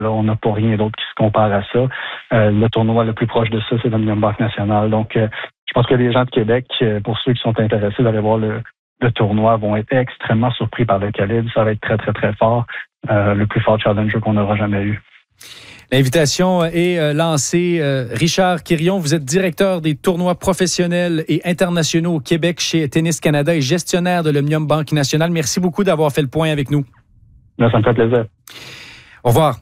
Là, on n'a pas rien d'autre qui se compare à ça. Le tournoi le plus proche de ça, c'est l'Omnium Banque Nationale. Donc, je pense que les gens de Québec, pour ceux qui sont intéressés d'aller voir le tournoi, vont être extrêmement surpris par le calibre. Ça va être très, très, très fort. Le plus fort challenger qu'on aura jamais eu. L'invitation est lancée. Richard Quirion, vous êtes directeur des tournois professionnels et internationaux au Québec chez Tennis Canada et gestionnaire de l'Omnium Banque Nationale. Merci beaucoup d'avoir fait le point avec nous. Ça me fait plaisir. Au revoir.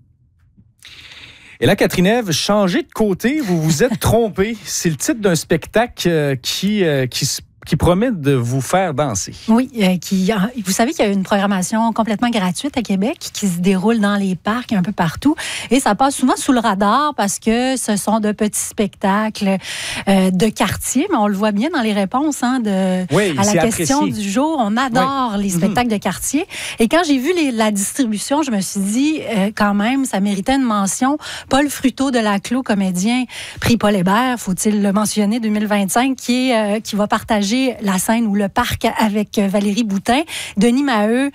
Et là, Catherine-Ève, changez de côté, vous vous êtes trompé. C'est le titre d'un spectacle qui promet de vous faire danser. Oui, vous savez qu'il y a une programmation complètement gratuite à Québec qui se déroule dans les parcs un peu partout et ça passe souvent sous le radar parce que ce sont de petits spectacles de quartier, mais on le voit bien dans les réponses à la question du jour. On adore les spectacles de quartier et quand j'ai vu la distribution, je me suis dit quand même, ça méritait une mention. Paul Fruteau de Laclos, comédien, prix Paul Hébert, faut-il le mentionner, 2025, qui va partager la scène ou le parc avec Valérie Boutin, Denis Maheu,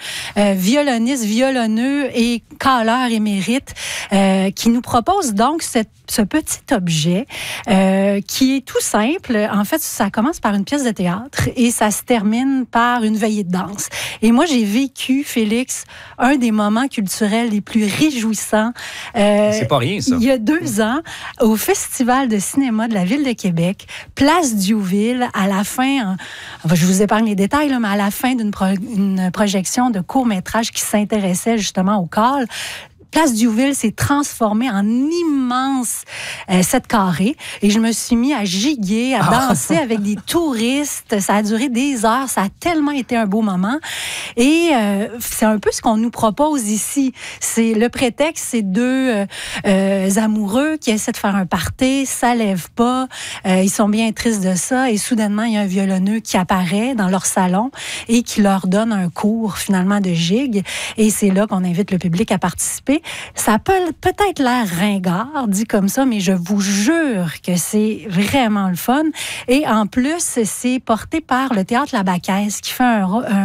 violonneux et caleur émérite, qui nous propose donc ce petit objet qui est tout simple. En fait, ça commence par une pièce de théâtre et ça se termine par une veillée de danse. Et moi, j'ai vécu, Félix, un des moments culturels les plus réjouissants. C'est pas rien, ça. Il y a 2 ans, au Festival de cinéma de la Ville de Québec, Place Diouville, à la fin, je vous épargne les détails, là, mais à la fin d'une projection de court-métrage qui s'intéressait justement au call, Place Diouville s'est transformée en immense 7 carrés et je me suis mis à giguer, à danser avec des touristes. Ça a duré des heures, ça a tellement été un beau moment. Et c'est un peu ce qu'on nous propose ici. Le prétexte, c'est 2 amoureux qui essaient de faire un party, ça lève pas, ils sont bien tristes de ça et soudainement, il y a un violonneux qui apparaît dans leur salon et qui leur donne un cours finalement de gigue et c'est là qu'on invite le public à participer. Ça peut peut-être l'air ringard, dit comme ça, mais je vous jure que c'est vraiment le fun. Et en plus, c'est porté par le Théâtre La Baquesse, qui fait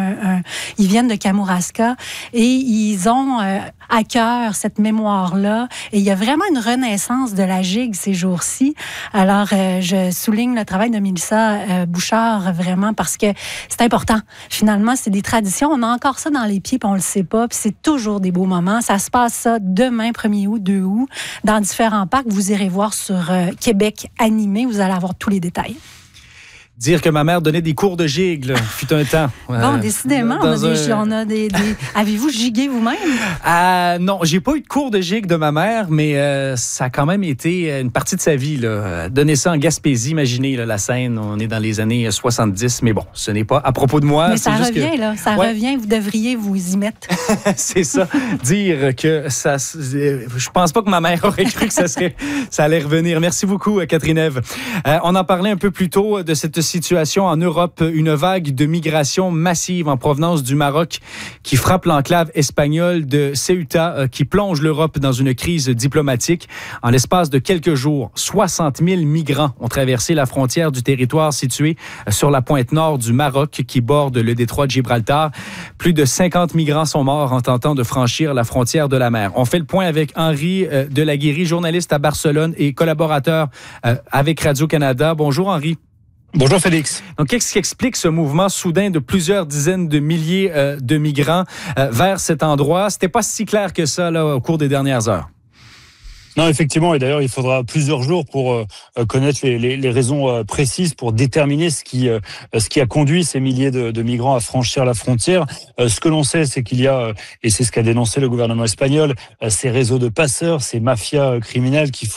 ils viennent de Kamouraska et ils ont à cœur cette mémoire-là. Et il y a vraiment une renaissance de la gigue ces jours-ci. Alors, je souligne le travail de Mélissa Bouchard, vraiment, parce que c'est important. Finalement, c'est des traditions. On a encore ça dans les pieds, puis on le sait pas, puis c'est toujours des beaux moments. Ça se passe demain, 1er août, 2 août, dans différents parcs. Vous irez voir sur Québec Animé. Vous allez avoir tous les détails. Dire que ma mère donnait des cours de gigue, fut un temps. Bon, décidément, on a des... Avez-vous gigué vous-même? Non, j'ai pas eu de cours de gigue de ma mère, mais ça a quand même été une partie de sa vie. Donner ça en Gaspésie, imaginez la scène, on est dans les années 70, mais bon, ce n'est pas à propos de moi. Mais ça revient, ça revient, vous devriez vous y mettre. C'est ça, dire que ça... Je pense pas que ma mère aurait cru que ça allait revenir. Merci beaucoup, Catherine-Ève. On en parlait un peu plus tôt de cette situation en Europe, une vague de migration massive en provenance du Maroc qui frappe l'enclave espagnole de Ceuta, qui plonge l'Europe dans une crise diplomatique. En l'espace de quelques jours, 60 000 migrants ont traversé la frontière du territoire situé sur la pointe nord du Maroc qui borde le détroit de Gibraltar. Plus de 50 migrants sont morts en tentant de franchir la frontière de la mer. On fait le point avec Henri Delaguérie, journaliste à Barcelone et collaborateur avec Radio-Canada. Bonjour Henri. Bonjour Félix. Donc, qu'est-ce qui explique ce mouvement soudain de plusieurs dizaines de milliers de migrants vers cet endroit? C'était pas si clair que ça là, au cours des dernières heures. Non, effectivement, et d'ailleurs, il faudra plusieurs jours pour connaître les raisons précises pour déterminer ce qui a conduit ces milliers de migrants à franchir la frontière. Ce que l'on sait, c'est qu'il y a, et c'est ce qu'a dénoncé le gouvernement espagnol, ces réseaux de passeurs, ces mafias criminelles qui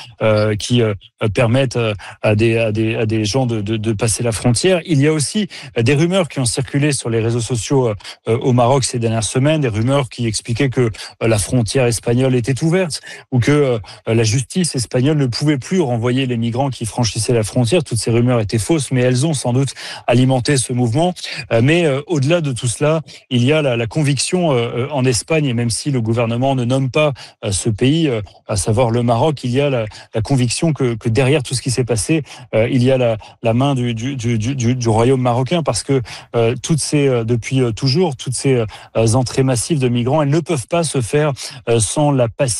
permettent à des gens de passer la frontière. Il y a aussi des rumeurs qui ont circulé sur les réseaux sociaux au Maroc ces dernières semaines, des rumeurs qui expliquaient que la frontière espagnole était ouverte ou que la justice espagnole ne pouvait plus renvoyer les migrants qui franchissaient la frontière. Toutes ces rumeurs étaient fausses, mais elles ont sans doute alimenté ce mouvement. Mais au-delà de tout cela, il y a la conviction en Espagne, et même si le gouvernement ne nomme pas ce pays, à savoir le Maroc, il y a la conviction que derrière tout ce qui s'est passé, il y a la main du royaume marocain, parce que depuis toujours, toutes ces entrées massives de migrants, elles ne peuvent pas se faire sans la